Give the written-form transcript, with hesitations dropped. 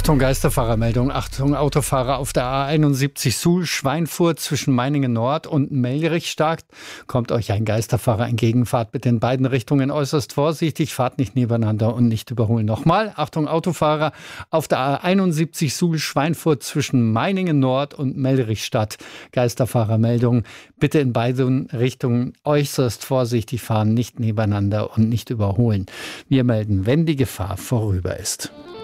Achtung, Geisterfahrermeldung. Achtung, Autofahrer auf der A71 Suhl-Schweinfurt zwischen Meiningen Nord und Melrichstadt. Kommt euch ein Geisterfahrer entgegen, fahrt bitte in beiden Richtungen äußerst vorsichtig, fahrt nicht nebeneinander und nicht überholen. Nochmal, Achtung, Autofahrer auf der A71 Suhl-Schweinfurt zwischen Meiningen Nord und Melrichstadt. Geisterfahrermeldung. Bitte in beiden Richtungen äußerst vorsichtig fahren, nicht nebeneinander und nicht überholen. Wir melden, wenn die Gefahr vorüber ist.